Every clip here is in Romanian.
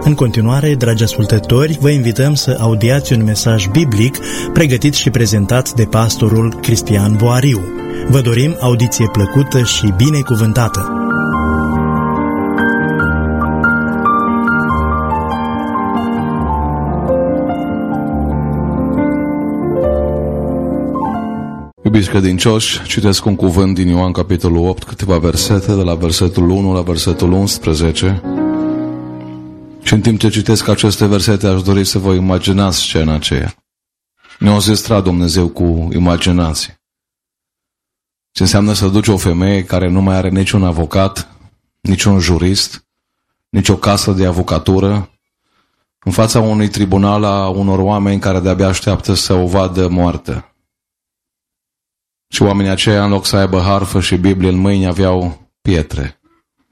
În continuare, dragi ascultători, vă invităm să audiați un mesaj biblic pregătit și prezentat de pastorul Cristian Boariu. Vă dorim audiție plăcută și binecuvântată! Iubiți credincioși, citesc un cuvânt din Ioan, capitolul 8, câteva versete, de la versetul 1 la versetul 11. Și în timp ce citesc aceste versete, aș dori să vă imaginați scena aceea. Ne-a zistrat Dumnezeu cu imaginație. Ce înseamnă să duci o femeie care nu mai are niciun avocat, niciun jurist, nici o casă de avocatură, în fața unui tribunal a unor oameni care de-abia așteaptă să o vadă moartă. Și oamenii aceia, în loc să aibă harfă și Biblie în mâini, aveau pietre.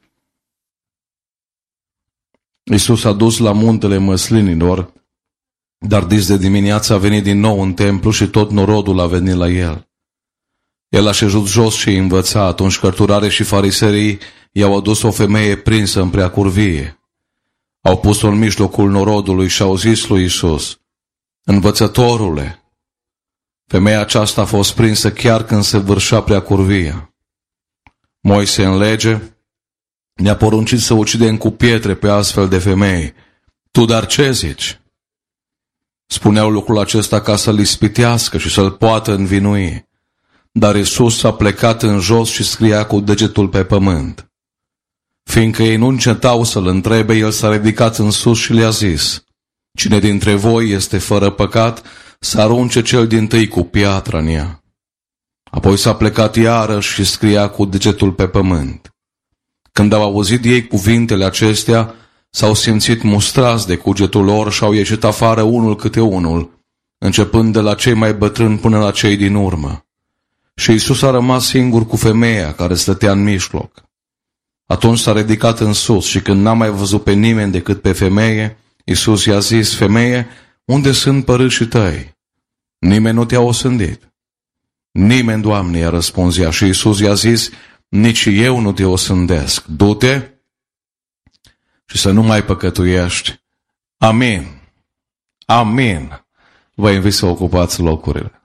Iisus a dus la muntele Măslinilor, dar dis de dimineață a venit din nou în templu și tot norodul a venit la el. El a șezut jos și învăța. Atunci cărturare și fariseii i-au adus o femeie prinsă în preacurvie. Au pus-o în mijlocul norodului și au zis lui Iisus: Învățătorule, femeia aceasta a fost prinsă chiar când se vârșea preacurvia. Moise în lege ne-a poruncit să ucidem cu pietre pe astfel de femei. Tu dar ce zici? Spuneau lucrul acesta ca să-l ispitească și să-l poată învinui. Dar Iisus a plecat în jos și scria cu degetul pe pământ. Fiindcă ei nu încetau să-l întrebe, el s-a ridicat în sus și le-a zis: Cine dintre voi este fără păcat, să arunce cel dintâi cu piatra în ea. Apoi s-a plecat iarăși și scria cu degetul pe pământ. Când au auzit ei cuvintele acestea, s-au simțit mustrați de cugetul lor și au ieșit afară unul câte unul, începând de la cei mai bătrâni până la cei din urmă. Și Iisus a rămas singur cu femeia care stătea în mijloc. Atunci s-a ridicat în sus și când n-a mai văzut pe nimeni decât pe femeie, Iisus i-a zis: Femeie, unde sunt părâșii tăi? Nimeni nu te-a osândit. Nimeni, Doamne, i-a răspuns ea. Și Iisus i-a zis: Nici eu nu te osândesc. Du-te și să nu mai păcătuiești. Amin. Amin. Vă invit să ocupați locurile.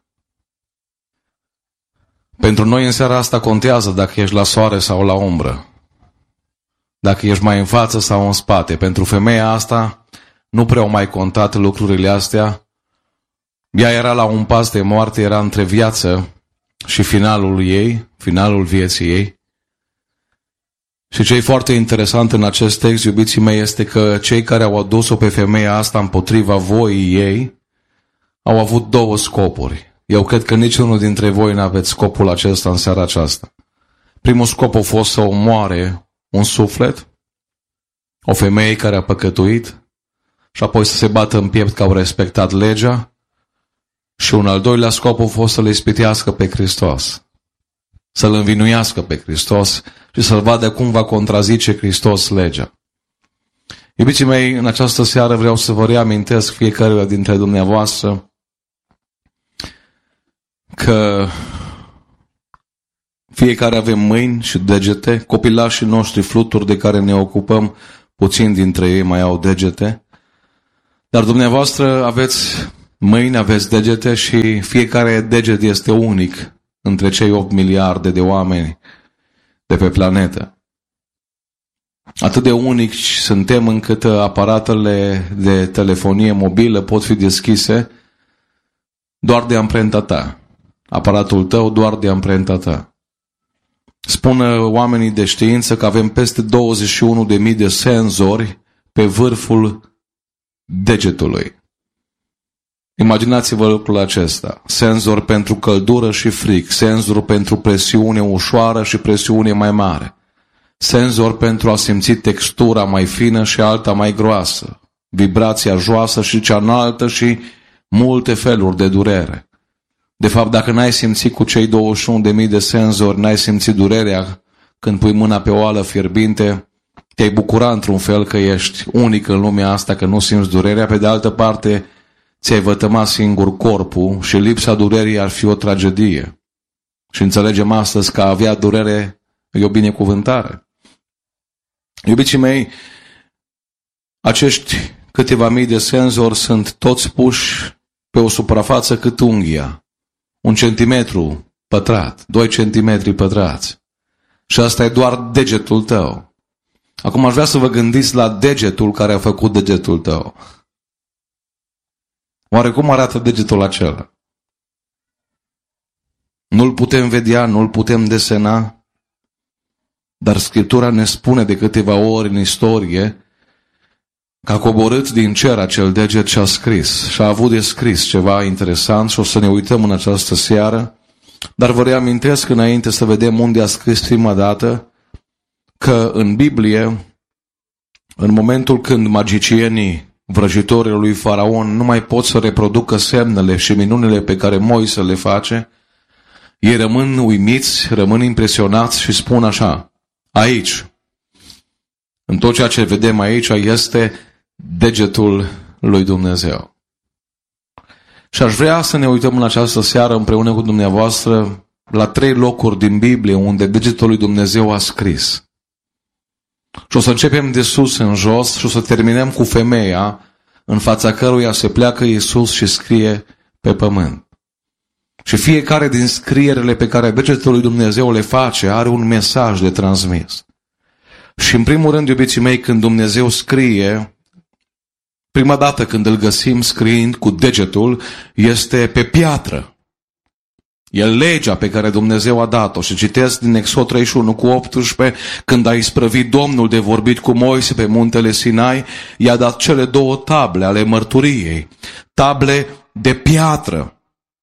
Pentru noi în seara asta contează dacă ești la soare sau la umbră, dacă ești mai în față sau în spate. Pentru femeia asta nu prea au mai contat lucrurile astea. Ea era la un pas de moarte, era între viață și finalul ei, finalul vieții ei. Și ce e foarte interesant în acest text, iubiții mei, este că cei care au adus-o pe femeia asta împotriva voii ei au avut două scopuri. Eu cred că niciunul dintre voi n-aveți scopul acesta în seara aceasta. Primul scop a fost să omoare un suflet, o femeie care a păcătuit, și apoi să se bată în piept că au respectat legea. Și un al doilea scop a fost să le ispitească pe Hristos, să-L învinuiască pe Hristos și să-L vadă cum va contrazice Hristos legea. Iubiții mei, în această seară vreau să vă reamintesc fiecare dintre dumneavoastră că fiecare avem mâini și degete, copilașii noștri fluturi de care ne ocupăm, puțini dintre ei mai au degete, dar dumneavoastră aveți mâini, aveți degete și fiecare deget este unic între cei 8 miliarde de oameni de pe planetă. Atât de unici suntem încât aparatele de telefonie mobilă pot fi deschise doar de amprenta ta. Aparatul tău doar de amprenta ta. Spun oamenii de știință că avem peste 21.000 de senzori pe vârful degetului. Imaginați-vă lucrul acesta. Senzor pentru căldură și frig, senzor pentru presiune ușoară și presiune mai mare, senzor pentru a simți textura mai fină și alta mai groasă, vibrația joasă și cea înaltă și multe feluri de durere. De fapt, dacă n-ai simțit cu cei 21.000 de senzori, n-ai simțit durerea când pui mâna pe o oală fierbinte, te-ai bucura într-un fel că ești unic în lumea asta, că nu simți durerea. Pe de altă parte, ți-ai vătămat singur corpul și lipsa durerii ar fi o tragedie. Și înțelegem astăzi că a avea durere e o binecuvântare. Iubiții mei, Acești câteva mii de senzori sunt toți puși pe o suprafață cât unghia. 1 centimetru pătrat, 2 centimetri pătrați. Și asta e doar degetul tău. Acum aș vrea să vă gândiți la degetul care a făcut degetul tău. Oare cum arată degetul acela? Nu-l putem vedea, nu-l putem desena, dar Scriptura ne spune de câteva ori în istorie că a coborât din cer acel deget și a scris. Și a avut de scris ceva interesant și o să ne uităm în această seară. Dar vă reamintesc înainte să vedem unde a scris prima dată că în Biblie, în momentul când magicienii, vrăjitorii lui Faraon, nu mai pot să reproducă semnele și minunile pe care Moise le face, ei rămân uimiți, rămân impresionați și spun așa: aici, în tot ceea ce vedem aici, este degetul lui Dumnezeu. Și aș vrea să ne uităm în această seară împreună cu dumneavoastră la 3 locuri din Biblie unde degetul lui Dumnezeu a scris. Și o să începem de sus în jos și o să terminăm cu femeia în fața căruia se pleacă Iisus și scrie pe pământ. Și fiecare din scrierele pe care degetul lui Dumnezeu le face are un mesaj de transmis. Și în primul rând, iubiții mei, când Dumnezeu scrie, prima dată când îl găsim scriind cu degetul, este pe piatră. E legea pe care Dumnezeu a dat-o. Și citesc din Exod 31 cu 18, când a isprăvit Domnul de vorbit cu Moise pe muntele Sinai, i-a dat cele 2 table ale mărturiei, table de piatră,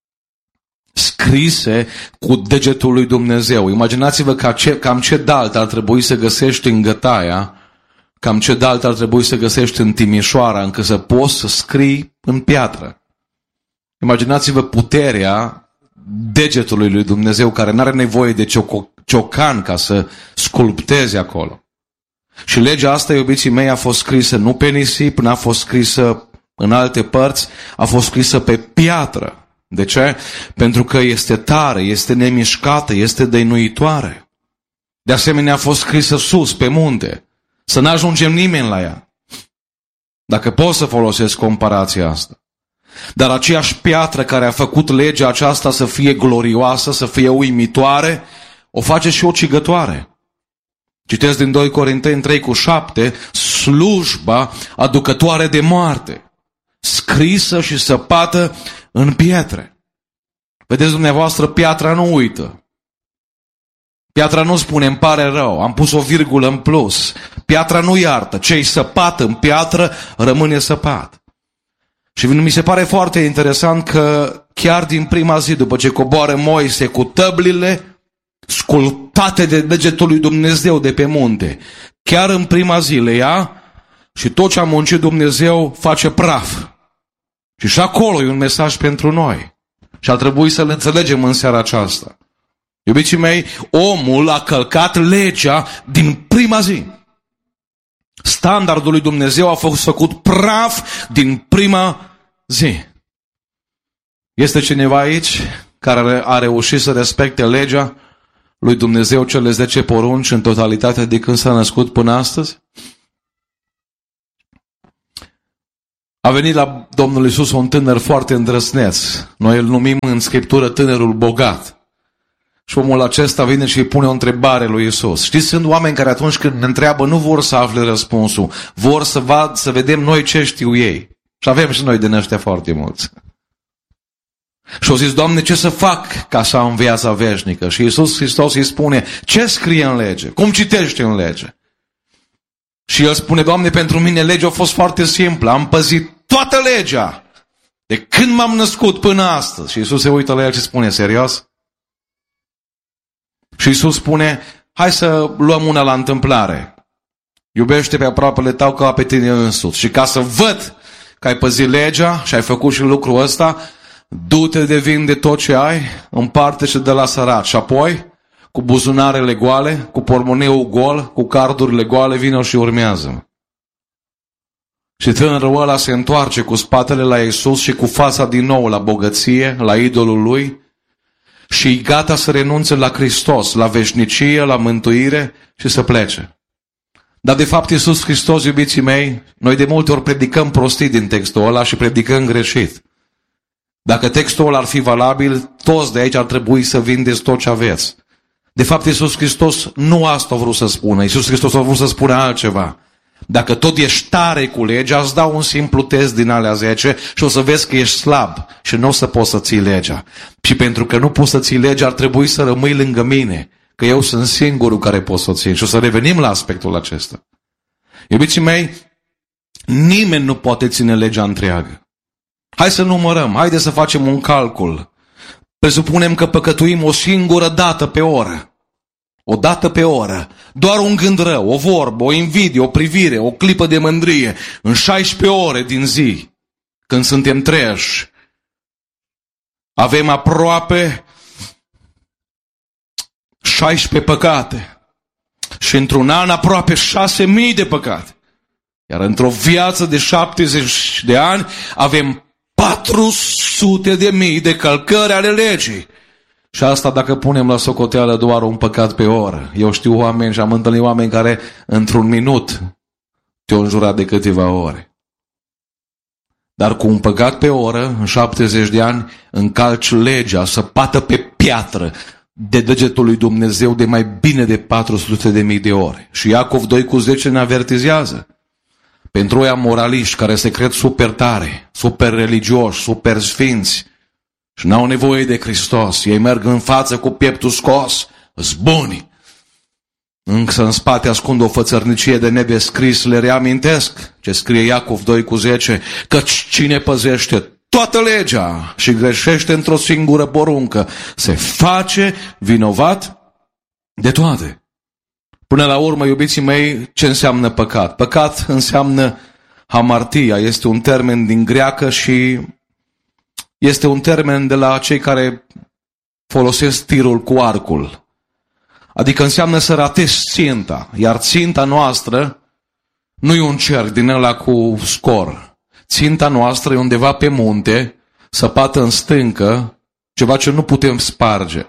scrise cu degetul lui Dumnezeu. Imaginați-vă cam ce dalt ar trebui să găsești în Gătaia, cam ce dalt ar trebui să găsești în Timișoara, încât să poți să scrii în piatră. Imaginați-vă puterea degetului lui Dumnezeu, care nu are nevoie de ciocan ca să sculpteze acolo. Și legea asta, iubiții mei, a fost scrisă nu pe nisip, n-a fost scrisă în alte părți, a fost scrisă pe piatră. De ce? Pentru că este tare, este nemișcată, este dăinuitoare. De asemenea, a fost scrisă sus, pe munte, să n-ajungem nimeni la ea. Dacă pot să folosesc comparația asta. Dar aceeași piatră care a făcut legea aceasta să fie glorioasă, să fie uimitoare, o face și ucigătoare. Citesc din 2 Corinteni 3:7, slujba aducătoare de moarte, scrisă și săpată în pietre. Vedeți dumneavoastră, piatra nu uită. Piatra nu spune, îmi pare rău, am pus o virgulă în plus. Piatra nu iartă. Ce-i săpat în piatră, rămâne săpat. Și mi se pare foarte interesant că chiar din prima zi, după ce coboară Moise cu tăblile sculptate de degetul lui Dumnezeu de pe munte, chiar în prima zi le ia și tot ce a muncit Dumnezeu face praf. Și acolo e un mesaj pentru noi. Și ar trebui să-l înțelegem în seara aceasta. Iubiții mei, omul a călcat legea din prima zi. Standardul lui Dumnezeu a fost făcut praf din prima zi. Este cineva aici care a reușit să respecte legea lui Dumnezeu, cele 10 porunci în totalitate de când s-a născut până astăzi? A venit la Domnul Iisus un tânăr foarte îndrăsneț. Noi îl numim în Scriptură tânărul bogat. Și omul acesta vine și îi pune o întrebare lui Iisus. Știți, sunt oameni care atunci când ne întreabă nu vor să afle răspunsul, vor să vedem noi ce știu ei. Și avem și noi din ăștia foarte mulți. Și au zis, Doamne, ce să fac ca să am viața veșnică? Și Iisus Hristos îi spune, ce scrie în lege? Cum citești în lege? Și el spune, Doamne, pentru mine legea a fost foarte simplă. Am păzit toată legea de când m-am născut până astăzi. Și Iisus se uită la el și spune, serios? Și Iisus spune, hai să luăm una la întâmplare. Iubește pe aproapele tău ca pe tine însuți. Și ca să văd că ai păzit legea și ai făcut și lucrul ăsta, du-te de vinde tot ce ai, împarte și de la sărat. Și apoi, cu buzunarele goale, cu pormoneul gol, cu cardurile goale, vină și urmează. Și tânărul ăla se întoarce cu spatele la Iisus și cu fața din nou la bogăție, la idolul lui, și e gata să renunțe la Hristos, la veșnicie, la mântuire și să plece. Dar de fapt Iisus Hristos, iubiții mei, noi de multe ori predicăm prostii din textul ăla și predicăm greșit. Dacă textul ăla ar fi valabil, toți de aici ar trebui să vindeți tot ce aveți. De fapt Iisus Hristos nu asta a vrut să spună. Iisus Hristos a vrut să spună altceva. Dacă tot ești tare cu legea, îți dau un simplu test din alea 10 și o să vezi că ești slab și nu o să poți să ții legea. Și pentru că nu poți să ții legea, ar trebui să rămâi lângă mine, că eu sunt singurul care pot să o țin. Și o să revenim la aspectul acesta. Iubiții mei, nimeni nu poate ține legea întreagă. Hai să numărăm, haide să facem un calcul. Presupunem că păcătuim o singură dată pe oră. O dată pe oră. Doar un gând rău, o vorbă, o invidie, o privire, o clipă de mândrie. În 16 ore din zi, când suntem treji, avem aproape 16 păcate. Și într-un an aproape 6.000 de păcate. Iar într-o viață de 70 de ani avem 400.000 de călcări ale legii. Și asta dacă punem la socoteală doar un păcat pe oră. Eu știu oameni și am întâlnit oameni care într-un minut te-au înjurat de câteva ore. Dar cu un păcat pe oră, în 70 de ani, încalci legea, săpată pe piatră de degetul lui Dumnezeu de mai bine de 400.000 de ore. Și Iacov 2:10 ne avertizează. Pentru ăia moraliști care se cred super tare, super religioși, super sfinți și n-au nevoie de Hristos, ei merg în față cu pieptul scos, îs buni. Însă în spate ascund o fățărnicie de nedescris, le reamintesc ce scrie Iacov 2:10, căci cine păzește toată legea și greșește într-o singură poruncă, se face vinovat de toate. Până la urmă, iubiții mei, ce înseamnă păcat? Păcat înseamnă hamartia, este un termen din greacă și este un termen de la cei care folosesc tirul cu arcul. Adică înseamnă să ratezi ținta, iar ținta noastră nu e un cerc din ăla cu scor. Ținta noastră e undeva pe munte, săpată în stâncă, ceva ce nu putem sparge.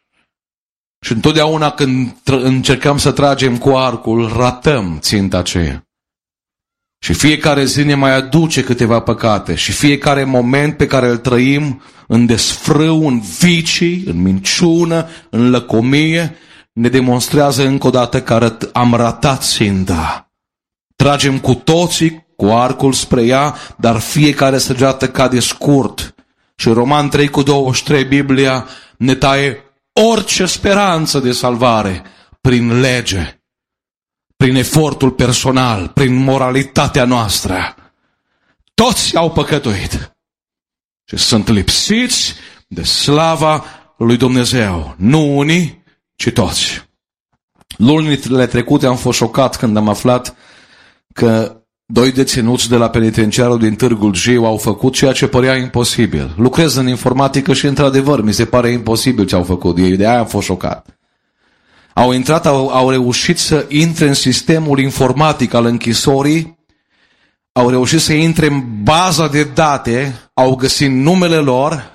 Și întotdeauna când încercăm să tragem cu arcul, ratăm ținta aceea. Și fiecare zi ne mai aduce câteva păcate. Și fiecare moment pe care îl trăim în desfrâu, în vicii, în minciună, în lăcomie, ne demonstrează încă o dată că am ratat ținta. Tragem cu toții cu arcul spre ea, dar fiecare săgeată cade scurt. Și Roman 3:23, Biblia ne taie orice speranță de salvare prin lege, prin efortul personal, prin moralitatea noastră. Toți au păcătuit și sunt lipsiți de slava lui Dumnezeu. Nu unii, ci toți. Lunile trecute am fost șocat când am aflat că 2 deținuți de la penitenciarul din Târgul Jiu au făcut ceea ce părea imposibil. Lucrez în informatică și într-adevăr mi se pare imposibil ce au făcut ei, de aia am fost șocat. Au intrat, au reușit să intre în sistemul informatic al închisorii, au reușit să intre în baza de date, au găsit numele lor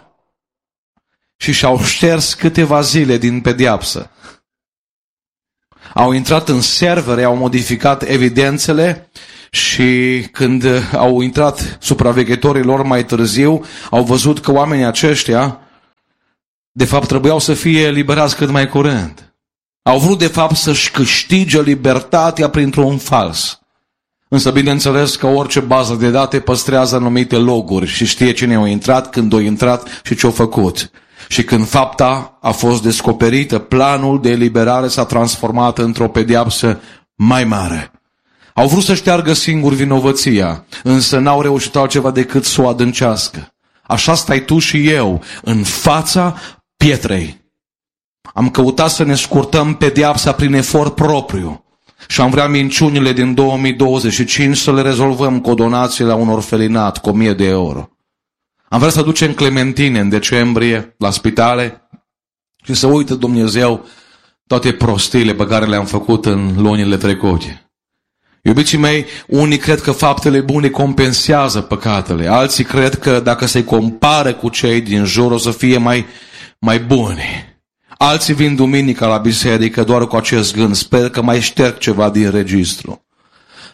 și și-au șters câteva zile din pedeapsă. Au intrat în servere, au modificat evidențele și când au intrat supraveghetorii lor mai târziu, au văzut că oamenii aceștia de fapt trebuiau să fie eliberați cât mai curând. Au vrut de fapt să-și câștige libertatea printr-un fals. Însă bineînțeles că orice bază de date păstrează anumite loguri și știe cine a intrat, când a intrat și ce a făcut. Și când fapta a fost descoperită, planul de eliberare s-a transformat într-o pedeapsă mai mare. Au vrut să șteargă singur vinovăția, însă n-au reușit altceva decât să o adâncească. Așa stai tu și eu, în fața pietrei. Am căutat să ne scurtăm pedeapsa prin efort propriu și am vrea minciunile din 2025 să le rezolvăm cu o donație la un orfelinat cu 1.000 de euro. Am vrea să ducem clementine în decembrie la spitale și să uită Dumnezeu toate prostiile pe care le-am făcut în lunile trecute. Iubiții mei, unii cred că faptele bune compensează păcatele, alții cred că dacă se compară cu cei din jur o să fie mai buni. Alții vin duminica la biserică doar cu acest gând, sper că mai șterg ceva din registru.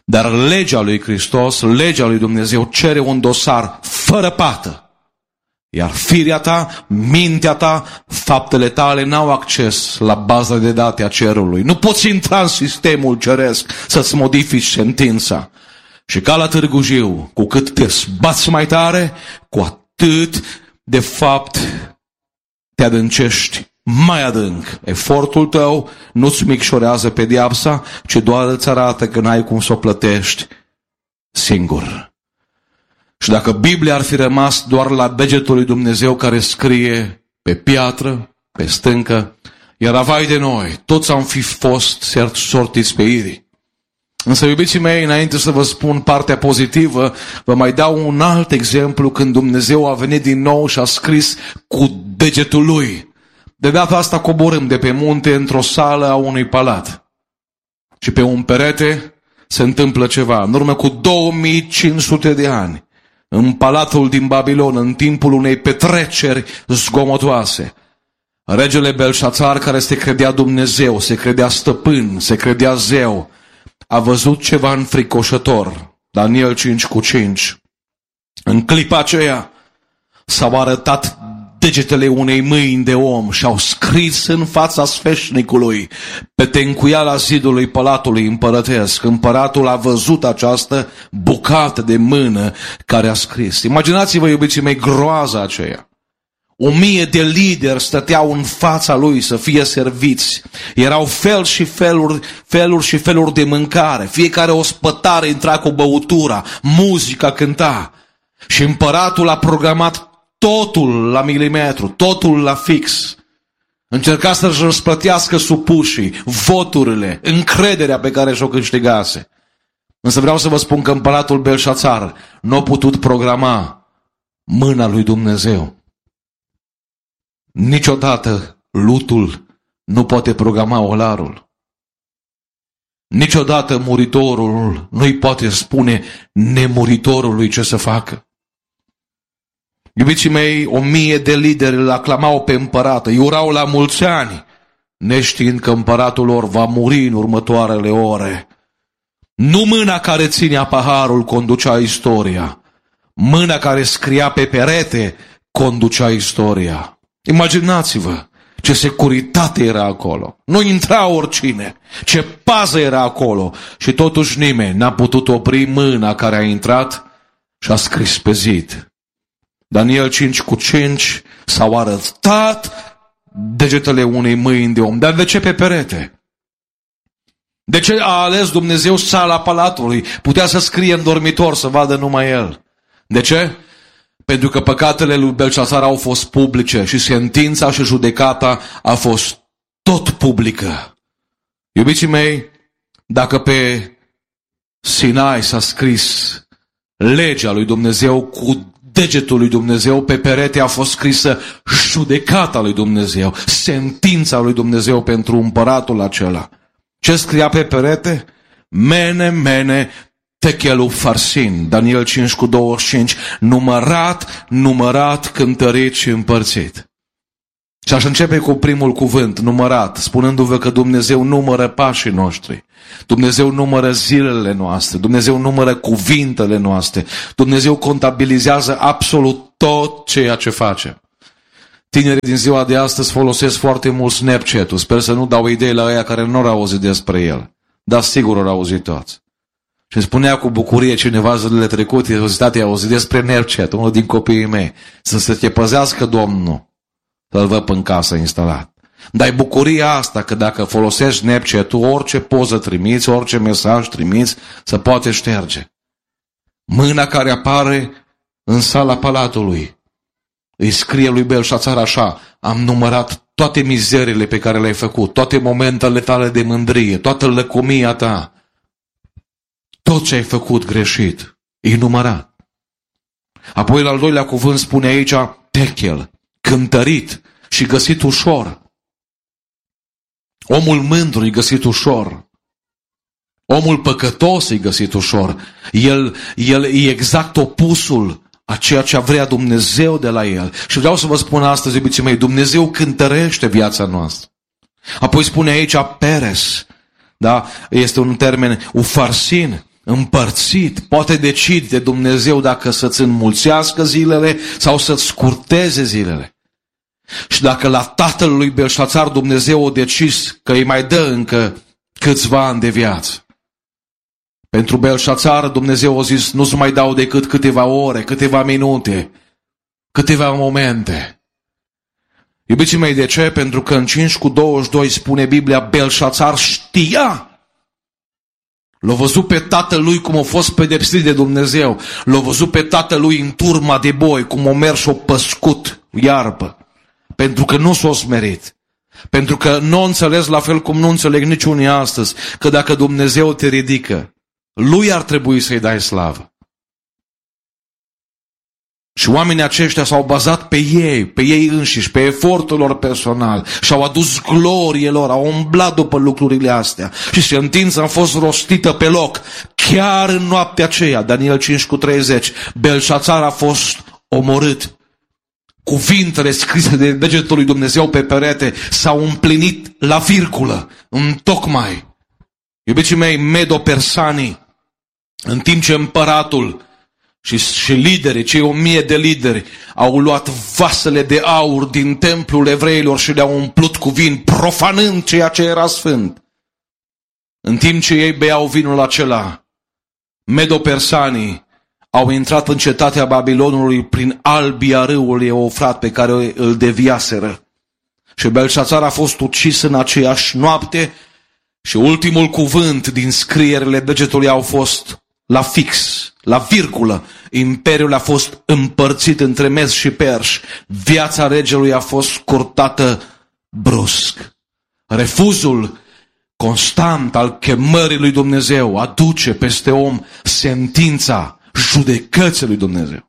Dar legea lui Hristos, legea lui Dumnezeu cere un dosar fără pată. Iar firea ta, mintea ta, faptele tale n-au acces la baza de date a cerului. Nu poți intra în sistemul ceresc să-ți modifici sentința. Și ca la Târgu Jiu, cu cât te bați mai tare, cu atât, de fapt, te adâncești mai adânc. Efortul tău nu-ți micșorează pedeapsa, ci doar îți arată că n-ai cum să o plătești singur. Și dacă Biblia ar fi rămas doar la degetul lui Dumnezeu care scrie pe piatră, pe stâncă, iar vai de noi, toți am fi fost sortiți pe irii. Însă, iubiții mei, înainte să vă spun partea pozitivă, vă mai dau un alt exemplu când Dumnezeu a venit din nou și a scris cu degetul lui. De data asta coborâm de pe munte într-o sală a unui palat. Și pe un perete se întâmplă ceva. În urmă cu 2500 de ani, în palatul din Babilon, în timpul unei petreceri zgomotoase, regele Belșațar, care se credea Dumnezeu, se credea stăpân, se credea zeu, a văzut ceva înfricoșător. Daniel 5:5. În clipa aceea s-au arătat degetele unei mâini de om și au scris în fața sfeșnicului pe tencuiala zidului palatului împărătesc. Împăratul a văzut această bucată de mână care a scris. Imaginați-vă, iubiții mei, groaza aceea. 1000 de lideri stăteau în fața lui să fie serviți. Erau feluri și feluri de mâncare. Fiecare ospătare intra cu băutura, muzica cânta. Și împăratul a programat totul la milimetru, totul la fix. Încerca să-și răsplătească supușii, voturile, încrederea pe care și-o câștigase. Însă vreau să vă spun că împăratul Belșațar nu a putut programa mâna lui Dumnezeu. Niciodată lutul nu poate programa olarul. Niciodată muritorul nu-i poate spune nemuritorului ce să facă. Iubiții mei, 1000 de lideri îl aclamau pe împărat, îi urau la mulți ani, neștiind că împăratul lor va muri în următoarele ore. Nu mâna care ținea paharul conducea istoria, mâna care scria pe perete conducea istoria. Imaginați-vă ce securitate era acolo. Nu intra oricine. Ce pază era acolo. Și totuși nimeni n-a putut opri mâna care a intrat și a scris pe zid. Daniel 5:5 s-au arătat degetele unei mâini de om. Dar de ce pe perete? De ce a ales Dumnezeu sala palatului? Putea să scrie în dormitor să vadă numai el. De ce? Pentru că păcatele lui Belșațar au fost publice și sentința și judecata a fost tot publică. Iubiții mei, dacă pe Sinai s-a scris legea lui Dumnezeu cu degetul lui Dumnezeu, pe perete a fost scrisă judecata lui Dumnezeu, sentința lui Dumnezeu pentru împăratul acela. Ce scria pe perete? Mene, mene, Techelu Farsin, Daniel 5:25, numărat, cântărit și împărțit. Și aș începe cu primul cuvânt, numărat, spunându-vă că Dumnezeu numără pașii noștri. Dumnezeu numără zilele noastre, Dumnezeu numără cuvintele noastre, Dumnezeu contabilizează absolut tot ceea ce facem. Tinerii din ziua de astăzi folosesc foarte mult Snapchat-ul, sper să nu dau idei la aia care nu au auzit despre el, dar sigur au auzit toți. Și îmi spunea cu bucurie cineva zilele trecute, a auzit despre Snapchat, unul din copiii mei, să te păzească Domnul, să-l văd în casă instalat. Dar e bucuria asta că dacă folosești Snapchat-ul, orice poză trimiți, orice mesaj trimiți, se poate șterge. Mâna care apare în sala palatului îi scrie lui Belșațar așa: am numărat toate mizerile pe care le-ai făcut, toate momentele tale de mândrie, toată lăcomia ta, tot ce ai făcut greșit, e numărat. Apoi, la al doilea cuvânt, spune aici techel, cântărit și găsit ușor. Omul mândru e găsit ușor. Omul păcătos e găsit ușor. El e exact opusul a ceea ce vrea Dumnezeu de la el. Și vreau să vă spun astăzi, iubiții mei, Dumnezeu cântărește viața noastră. Apoi spune aici peres, da? Este un termen ufarsin, împărțit, poate decide Dumnezeu dacă să-ți înmulțească zilele sau să-ți scurteze zilele. Și dacă la tatăl lui Belșațar Dumnezeu a decis că îi mai dă încă câțiva ani de viață. Pentru Belșațar Dumnezeu a zis, nu-ți mai dau decât câteva ore, câteva minute, câteva momente. Iubiții mei, de ce? Pentru că în 5:22 spune Biblia, Belșațar știa. L-a văzut pe tatăl lui cum a fost pedepsit de Dumnezeu. L-a văzut pe tatăl lui în turma de boi, cum a mers și a păscut iarbă. Pentru că nu s-a smerit. Pentru că nu a înțeles la fel cum nu înțeleg niciunii astăzi, că dacă Dumnezeu te ridică, lui ar trebui să-i dai slavă. Și oamenii aceștia s-au bazat pe ei înșiși, pe efortul lor personal și au adus glorie lor, au umblat după lucrurile astea. Și sentința a fost rostită pe loc, chiar în noaptea aceea, Daniel 5:30, Belșațar a fost omorât. Cuvintele scrise de degetul lui Dumnezeu pe perete s-au împlinit la virgulă, întocmai. Iubiții mei, Medo-Persanii, în timp ce împăratul și liderii, cei 1000 de lideri, au luat vasele de aur din templul evreilor și le-au umplut cu vin, profanând ceea ce era sfânt. În timp ce ei beau vinul acela, Medo-Persanii au intrat în cetatea Babilonului prin albia râului Eufrat pe care îl deviaseră. Și Belșațar a fost ucis în aceeași noapte și ultimul cuvânt din scrierile degetului au fost la fix, la virgulă. Imperiul a fost împărțit între mezi și perși. Viața regelui a fost scurtată brusc. Refuzul constant al chemării lui Dumnezeu aduce peste om sentința judecății lui Dumnezeu.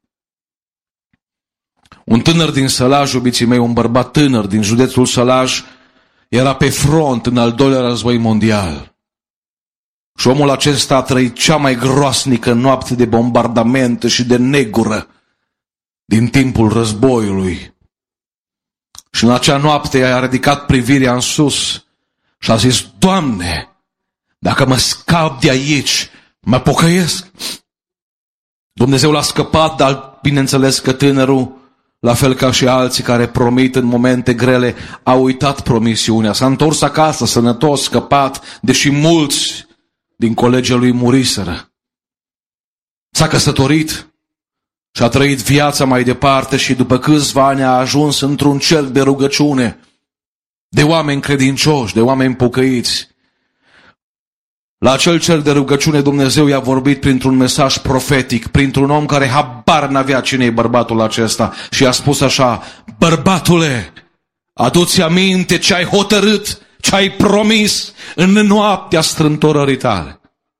Un tânăr din Sălaj, iubiții mei, un bărbat tânăr din județul Sălaj, era pe front în al doilea război mondial. Și omul acesta a trăit cea mai groasnică noapte de bombardamente și de negură din timpul războiului. Și în acea noapte a ridicat privirea în sus și a zis, Doamne, dacă mă scap de aici, mă pocăiesc. Dumnezeu l-a scăpat, dar bineînțeles că tânărul, la fel ca și alții care promit în momente grele, a uitat promisiunea. S-a întors acasă, sănătos, scăpat, deși mulți din colegii lui muriseră. S-a căsătorit și a trăit viața mai departe și după câțiva ani a ajuns într-un cerc de rugăciune, de oameni credincioși, de oameni pocăiți. La acel cerc de rugăciune Dumnezeu i-a vorbit printr-un mesaj profetic, printr-un om care habar n-avea cine e bărbatul acesta și i-a spus așa, bărbatule, adu-ți aminte ce ai hotărât, ce ai promis în noaptea strâmtorării tale.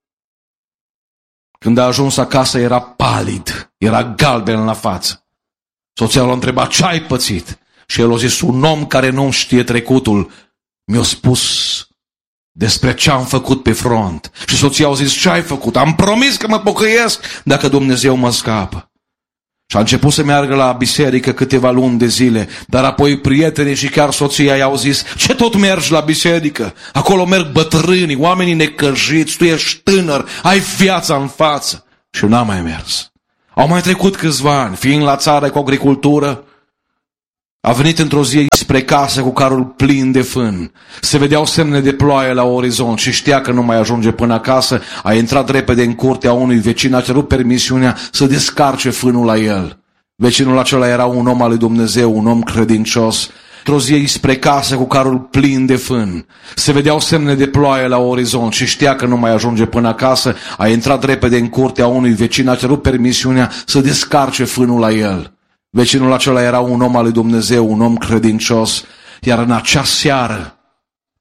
Când a ajuns acasă era palid, era galben la față. Soția l-a întrebat, ce ai pățit? Și el a zis, un om care nu știe trecutul mi-a spus despre ce am făcut pe front. Și soția a zis, ce ai făcut? Am promis că mă pocăiesc dacă Dumnezeu mă scapă. Și a început să meargă la biserică câteva luni de zile, dar apoi prietenii și chiar soția i-au zis, ce tot mergi la biserică? Acolo merg bătrânii, oamenii necăjiți, tu ești tânăr, ai viața în față. Și n-a mai mers. Au mai trecut câțiva ani, fiind la țară cu agricultură, a venit într-o zi spre casă cu carul plin de fân. Se vedeau semne de ploaie la orizont și știa că nu mai ajunge până acasă. A intrat repede în curtea unui vecin, a cerut permisiunea să descarce fânul la el. Vecinul acela era un om al lui Dumnezeu, un om credincios. Într-o zi spre casă cu carul plin de fân. Se vedeau semne de ploaie la orizont și știa că nu mai ajunge până acasă. A intrat repede în curtea unui vecin, a cerut permisiunea să descarce fânul la el. Vecinul acela era un om al lui Dumnezeu, un om credincios, iar în acea seară